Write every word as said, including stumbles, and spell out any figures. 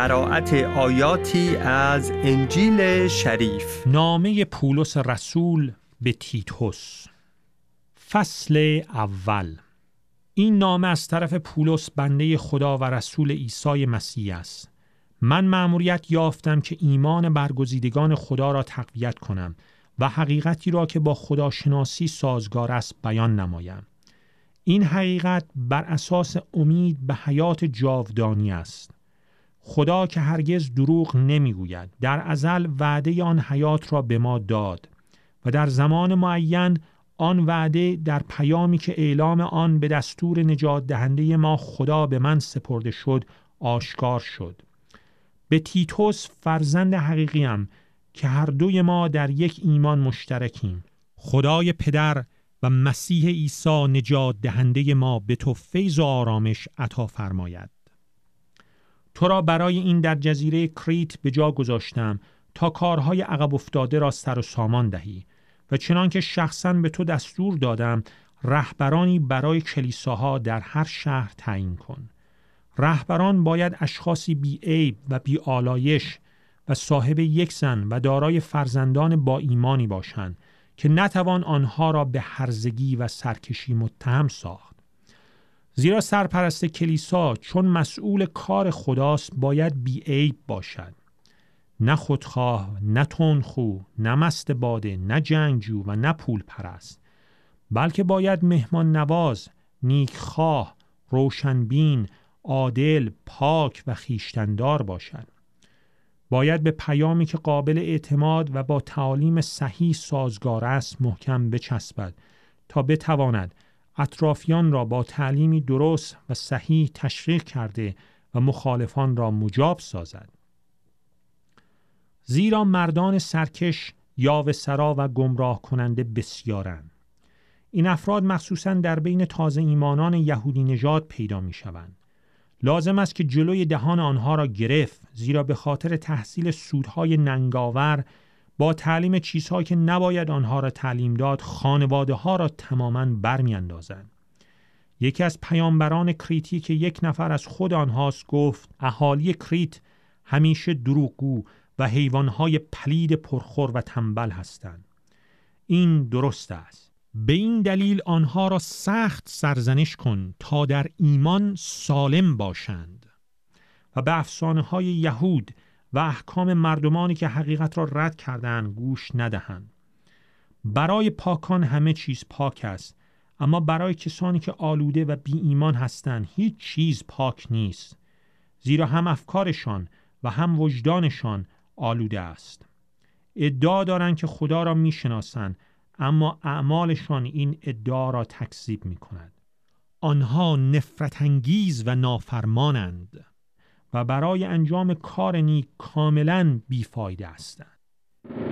قرائت آیاتی از انجیل شریف. نامه پولس رسول به تیتوس، فصل اول. این نامه از طرف پولس بنده خدا و رسول عیسی مسیح است. من مأموریت یافتم که ایمان برگزیدگان خدا را تقویت کنم و حقیقتی را که با خداشناسی سازگار است بیان نمایم. این حقیقت بر اساس امید به حیات جاودانی است. خدا که هرگز دروغ نمیگوید در ازل وعده آن حیات را به ما داد و در زمان معین آن وعده در پیامی که اعلام آن به دستور نجات دهنده ما خدا به من سپرده شد آشکار شد. به تیتوس فرزند حقیقیم که هر دوی ما در یک ایمان مشترکیم. خدای پدر و مسیح عیسی نجات دهنده ما به تو فیض و آرامش عطا فرماید. تو را برای این در جزیره کریت به جا گذاشتم تا کارهای عقب افتاده را سر و سامان دهی و چنان که شخصاً به تو دستور دادم رهبرانی برای کلیساها در هر شهر تعیین کن. رهبران باید اشخاصی بی عیب و بی آلایش و صاحب یک زن و دارای فرزندان با ایمانی باشند که نتوان آنها را به هرزگی و سرکشی متهم ساخت. زیرا سرپرست کلیسا چون مسئول کار خداست باید بی عیب باشد. نه خودخواه، نه تندخو، نه مست باده، نه جنگجو و نه پول پرست، بلکه باید مهمان نواز، نیکخواه، روشنبین، عادل، پاک و خویشتن‌دار باشد. باید به پیامی که قابل اعتماد و با تعالیم صحیح سازگار است محکم بچسبد تا بتواند اطرافیان را با تعلیمی درست و صحیح تشویق کرده و مخالفان را مجاب سازد. زیرا مردان سرکش، یاوه‌سرا و گمراه کننده بسیارند. این افراد مخصوصاً در بین تازه ایمانان یهودی نژاد پیدا می شوند. لازم است که جلوی دهان آنها را گرفت، زیرا به خاطر تحصیل سودهای ننگاور با تعلیم چیزهایی که نباید آنها را تعلیم داد خانواده ها را تماماً برمی اندازند. یکی از پیامبران کریتی که یک نفر از خود آنهاست گفت اهالی کریت همیشه دروغگو و حیوانهای پلید پرخور و تنبل هستند. این درست است. به این دلیل آنها را سخت سرزنش کن تا در ایمان سالم باشند و به افسانه‌های یهود و احکام مردمانی که حقیقت را رد کردند گوش ندهند. برای پاکان همه چیز پاک است، اما برای کسانی که آلوده و بی ایمان هستند هیچ چیز پاک نیست، زیرا هم افکارشان و هم وجدانشان آلوده است. ادعا دارند که خدا را میشناسند، اما اعمالشان این ادعا را تکذیب می کند. آنها نفرت انگیز و نافرمانند و برای انجام کار نیک کاملا بیفایده هستند.